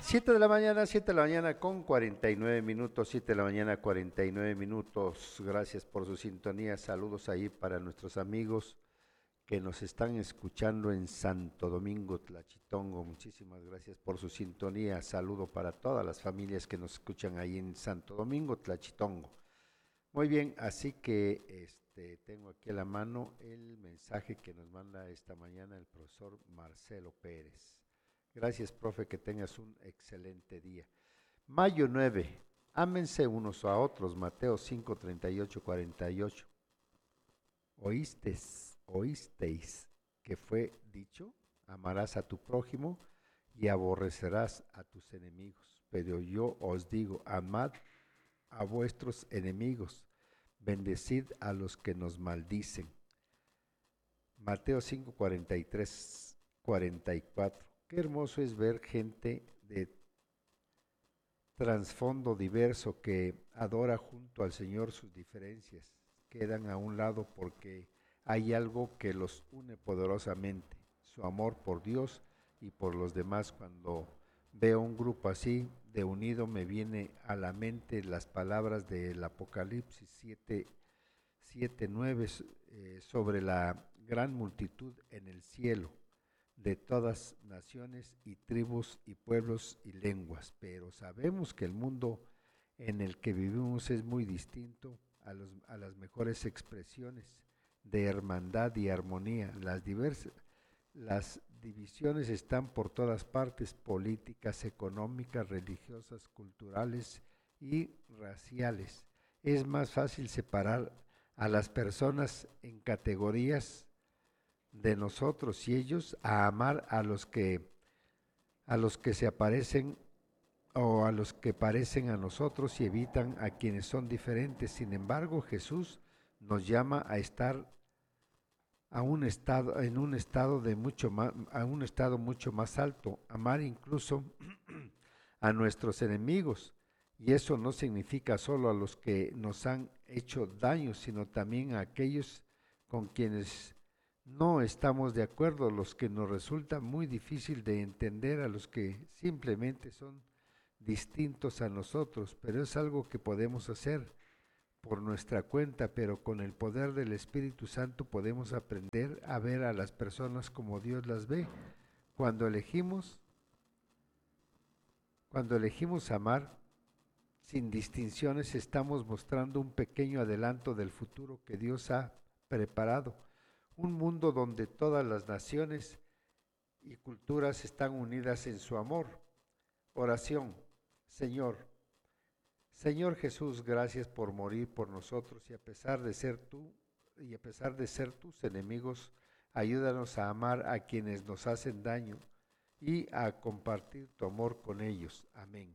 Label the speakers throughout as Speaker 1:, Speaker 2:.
Speaker 1: 7 de la mañana con 49 minutos, 7 de la mañana 49 minutos. Gracias por su sintonía. Saludos ahí para nuestros amigos que nos están escuchando en Santo Domingo, Tlachitongo. Muchísimas gracias por su sintonía. Saludo para todas las familias que nos escuchan ahí en Santo Domingo, Tlachitongo. Muy bien, así que tengo aquí a la mano el mensaje que nos manda esta mañana el profesor Marcelo Pérez. Gracias, profe, que tengas un excelente día. Mayo 9, ámense unos a otros, Mateo 5, 38, 48. Oísteis que fue dicho, amarás a tu prójimo y aborrecerás a tus enemigos. Pero yo os digo, amad a vuestros enemigos, bendecid a los que nos maldicen. Mateo 5, 43, 44. Qué hermoso es ver gente de trasfondo diverso que adora junto al Señor. Sus diferencias quedan a un lado porque hay algo que los une poderosamente, su amor por Dios y por los demás. Cuando veo un grupo así de unido me viene a la mente las palabras del Apocalipsis 7:9 sobre la gran multitud en el cielo, de todas naciones y tribus y pueblos y lenguas. Pero sabemos que el mundo en el que vivimos es muy distinto a las mejores expresiones de hermandad y armonía. Las divisiones están por todas partes: políticas, económicas, religiosas, culturales y raciales. Es más fácil separar a las personas en categorías de nosotros y ellos, a amar a los que se aparecen o a los que parecen a nosotros y evitan a quienes son diferentes. Sin embargo, Jesús nos llama a estar en un estado de mucho más, a un estado mucho más alto, amar incluso a nuestros enemigos. Y eso no significa solo a los que nos han hecho daño, sino también a aquellos con quienes no estamos de acuerdo, los que nos resulta muy difícil de entender, a los que simplemente son distintos a nosotros, pero es algo que podemos hacer por nuestra cuenta, pero con el poder del Espíritu Santo podemos aprender a ver a las personas como Dios las ve. Cuando elegimos, cuando elegimos amar sin distinciones, estamos mostrando un pequeño adelanto del futuro que Dios ha preparado. Un mundo donde todas las naciones y culturas están unidas en su amor. Oración. Señor Jesús, gracias por morir por nosotros y a pesar de ser tus enemigos, ayúdanos a amar a quienes nos hacen daño y a compartir tu amor con ellos. Amén.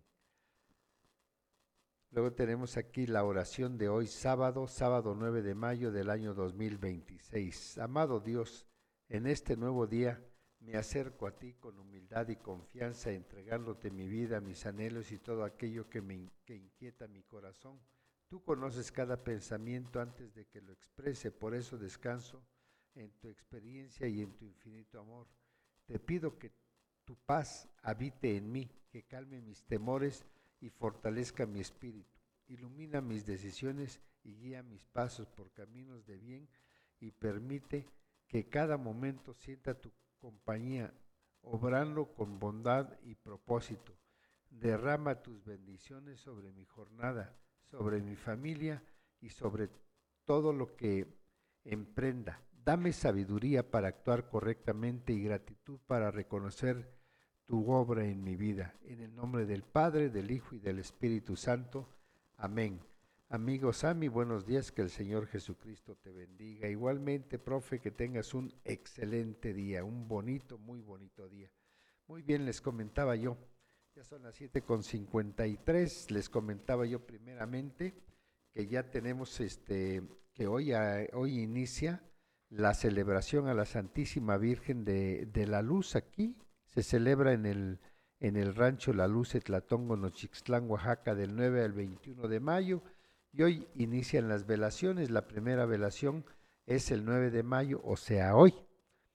Speaker 1: Luego tenemos aquí la oración de hoy, sábado 9 de mayo del año 2026. Amado Dios, en este nuevo día me acerco a ti con humildad y confianza, entregándote mi vida, mis anhelos y todo aquello que inquieta mi corazón. Tú conoces cada pensamiento antes de que lo exprese, por eso descanso en tu experiencia y en tu infinito amor. Te pido que tu paz habite en mí, que calme mis temores y fortalezca mi espíritu. Ilumina mis decisiones y guía mis pasos por caminos de bien y permite que cada momento sienta tu compañía, obrando con bondad y propósito. Derrama tus bendiciones sobre mi jornada, sobre mi familia y sobre todo lo que emprenda. Dame sabiduría para actuar correctamente y gratitud para reconocer tu obra en mi vida. En el nombre del Padre, del Hijo y del Espíritu Santo. Amén. Amigos Sami, buenos días, que el Señor Jesucristo te bendiga. Igualmente, profe, que tengas un excelente día, un bonito, muy bonito día. Muy bien, les comentaba yo, ya son las 7:53, les comentaba yo primeramente que ya tenemos que hoy inicia la celebración a la Santísima Virgen de la Luz aquí. Se celebra en el rancho La Luz, Tlatongo, Nochixtlán, Oaxaca, del 9 al 21 de mayo. Y hoy inician las velaciones. La primera velación es el 9 de mayo, o sea, hoy.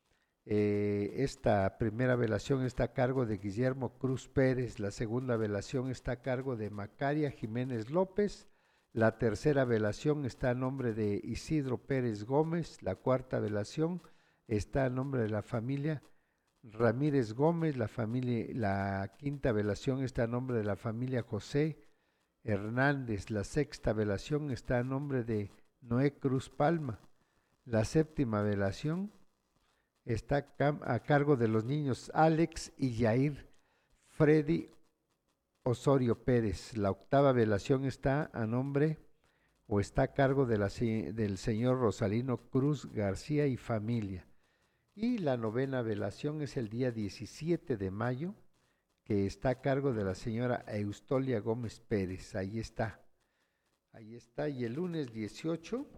Speaker 1: Esta primera velación está a cargo de Guillermo Cruz Pérez, la segunda velación está a cargo de Macaria Jiménez López, la tercera velación está a nombre de Isidro Pérez Gómez, la cuarta velación está a nombre de la familia Ramírez Gómez, la quinta velación está a nombre de la familia José Hernández, la sexta velación está a nombre de Noé Cruz Palma, la séptima velación está a cargo de los niños Alex y Yair Freddy Osorio Pérez. La octava velación está a nombre o está a cargo del señor Rosalino Cruz García y familia. Y la novena velación es el día 17 de mayo, que está a cargo de la señora Eustolia Gómez Pérez. Ahí está. Ahí está. Y el lunes 18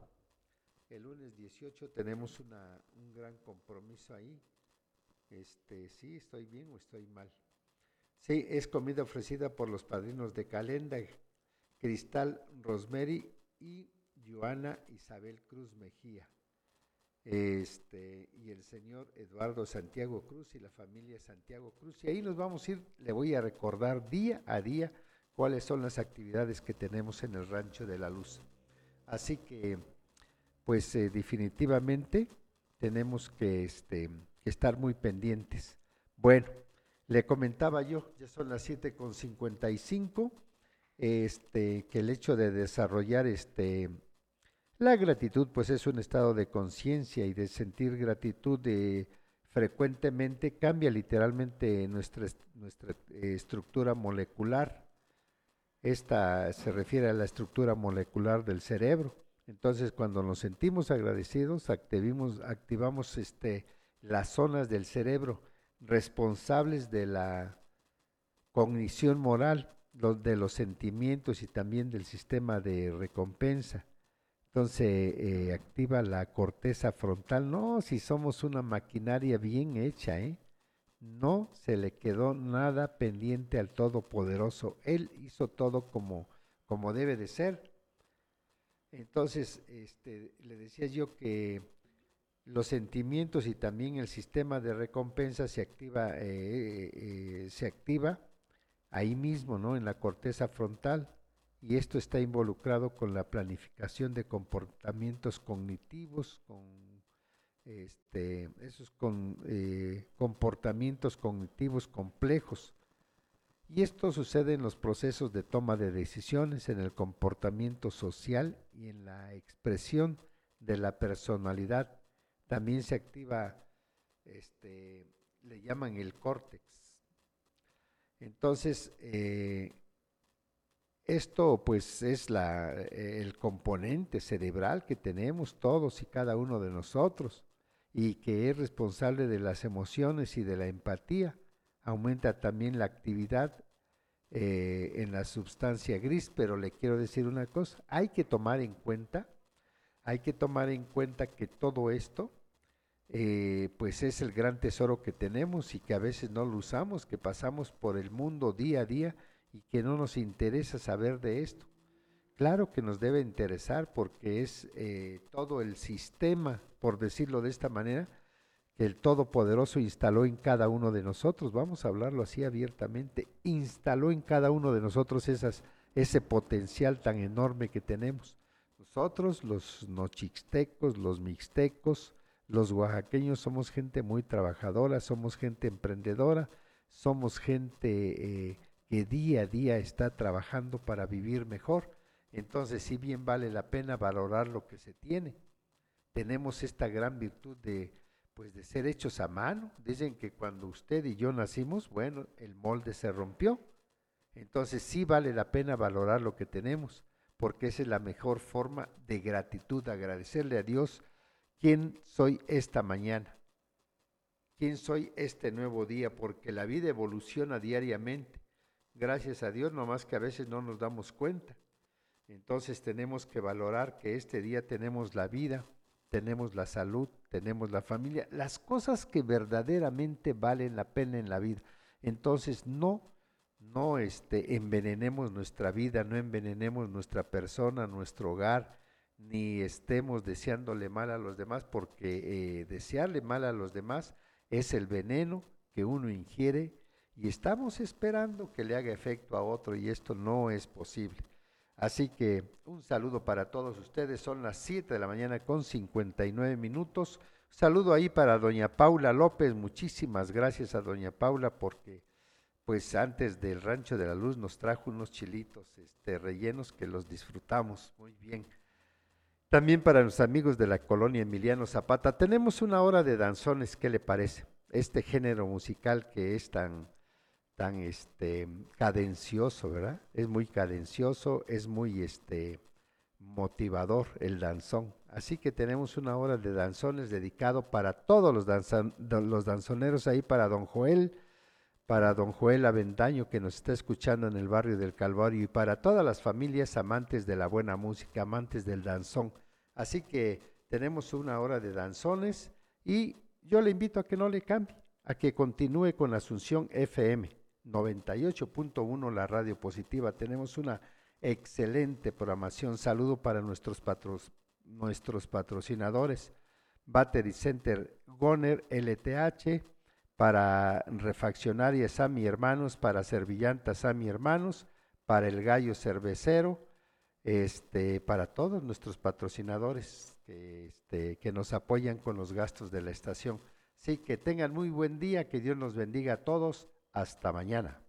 Speaker 1: tenemos un gran compromiso ahí. Sí, estoy bien o estoy mal. Sí, es comida ofrecida por los padrinos de Calenda, Cristal Rosemary y Joana Isabel Cruz Mejía. Y el señor Eduardo Santiago Cruz y la familia Santiago Cruz. Y ahí nos vamos a ir, le voy a recordar día a día cuáles son las actividades que tenemos en el Rancho de la Luz. Así que pues definitivamente tenemos que estar muy pendientes. Bueno, le comentaba yo, ya son las 7:55, que el hecho de desarrollar la gratitud pues es un estado de conciencia y de sentir gratitud frecuentemente cambia literalmente nuestra estructura molecular. Esta se refiere a la estructura molecular del cerebro. Entonces, cuando nos sentimos agradecidos, activamos las zonas del cerebro responsables de la cognición moral, de los sentimientos y también del sistema de recompensa. Entonces, activa la corteza frontal. No, si somos una maquinaria bien hecha, no se le quedó nada pendiente al Todopoderoso. Él hizo todo como debe de ser. Entonces, le decía yo que los sentimientos y también el sistema de recompensa se activa ahí mismo, ¿no? En la corteza frontal. Y esto está involucrado con la planificación de comportamientos cognitivos, comportamientos cognitivos complejos. Y esto sucede en los procesos de toma de decisiones, en el comportamiento social y en la expresión de la personalidad. También se activa, le llaman el córtex. Entonces, esto pues es el componente cerebral que tenemos todos y cada uno de nosotros y que es responsable de las emociones y de la empatía. Aumenta también la actividad en la sustancia gris, pero le quiero decir una cosa, hay que tomar en cuenta que todo esto pues es el gran tesoro que tenemos y que a veces no lo usamos, que pasamos por el mundo día a día y que no nos interesa saber de esto. Claro que nos debe interesar porque es todo el sistema, por decirlo de esta manera, que el Todopoderoso instaló en cada uno de nosotros. Vamos a hablarlo así abiertamente. Instaló en cada uno de nosotros ese potencial tan enorme que tenemos. Nosotros, los nochixtecos, los mixtecos, los oaxaqueños, somos gente muy trabajadora, somos gente emprendedora, somos gente que día a día está trabajando para vivir mejor. Entonces, sí bien vale la pena valorar lo que se tiene. Tenemos esta gran virtud de ser hechos a mano. Dicen que cuando usted y yo nacimos, bueno, el molde se rompió. Entonces, sí vale la pena valorar lo que tenemos, porque esa es la mejor forma de gratitud, agradecerle a Dios quién soy esta mañana, quién soy este nuevo día, porque la vida evoluciona diariamente. Gracias a Dios, nomás que a veces no nos damos cuenta. Entonces tenemos que valorar que este día tenemos la vida, tenemos la salud, tenemos la familia, las cosas que verdaderamente valen la pena en la vida. Entonces no envenenemos nuestra vida, no envenenemos nuestra persona, nuestro hogar, ni estemos deseándole mal a los demás, porque desearle mal a los demás es el veneno que uno ingiere y estamos esperando que le haga efecto a otro y esto no es posible. Así que un saludo para todos ustedes, son las 7 de la mañana con 59 minutos. Saludo ahí para doña Paula López, muchísimas gracias a doña Paula porque pues antes del Rancho de la Luz nos trajo unos chilitos rellenos que los disfrutamos muy bien. También para los amigos de la colonia Emiliano Zapata, tenemos una hora de danzones, ¿qué le parece? Este género musical que es tan cadencioso, ¿verdad? Es muy cadencioso, es muy motivador el danzón. Así que tenemos una hora de danzones dedicado para todos los danzoneros ahí, para don Joel Avendaño que nos está escuchando en el barrio del Calvario y para todas las familias amantes de la buena música, amantes del danzón. Así que tenemos una hora de danzones y yo le invito a que no le cambie, a que continúe con Asunción FM 98.1, la radio positiva. Tenemos una excelente programación. Saludo para nuestros patrocinadores, Battery Center Goner LTH, para Refaccionaria Sami Hermanos, para Servillanta Sami Hermanos, para El Gallo Cervecero, para todos nuestros patrocinadores que nos apoyan con los gastos de la estación. Sí, que tengan muy buen día, que Dios nos bendiga a todos. Hasta mañana.